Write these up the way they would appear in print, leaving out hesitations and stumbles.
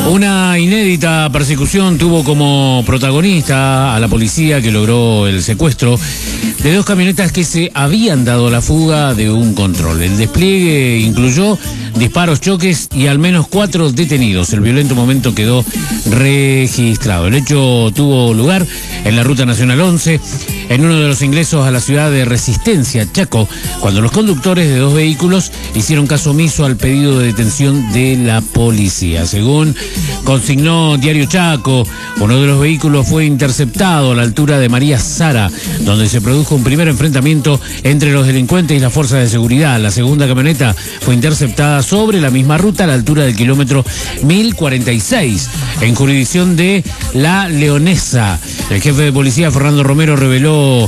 Una inédita persecución tuvo como protagonista a la policía que logró el secuestro de dos camionetas que se habían dado la fuga de un control. El despliegue incluyó disparos, choques y al menos 4 detenidos. El violento momento quedó registrado. El hecho tuvo lugar en la Ruta Nacional 11, en uno de los ingresos a la ciudad de Resistencia, Chaco, cuando los conductores de dos vehículos hicieron caso omiso al pedido de detención de la policía. Según consignó Diario Chaco, uno de los vehículos fue interceptado a la altura de María Sara, donde se produjo un primer enfrentamiento entre los delincuentes y las fuerzas de seguridad. La segunda camioneta fue interceptada sobre la misma ruta a la altura del kilómetro 1046, en jurisdicción de La Leonesa. El jefe de policía, Fernando Romero, reveló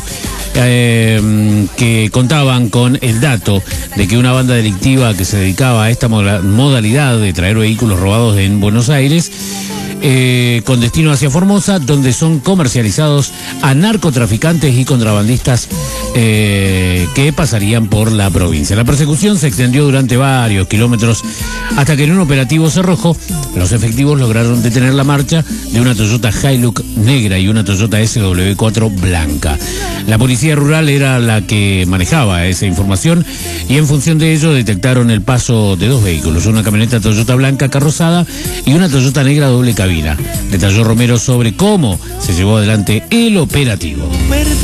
que contaban con el dato de que una banda delictiva que se dedicaba a esta modalidad de traer vehículos robados en Buenos Aires con destino hacia Formosa, donde son comercializados a narcotraficantes y contrabandistas que pasarían por la provincia. La persecución se extendió durante varios kilómetros hasta que en un operativo cerrojo los efectivos lograron detener la marcha de una Toyota Hilux negra y una Toyota SW4 blanca. La policía rural era la que manejaba esa información y en función de ello detectaron el paso de dos vehículos, una camioneta Toyota blanca carrozada y una Toyota negra doble cabina. Detalló Romero sobre cómo se llevó adelante el operativo.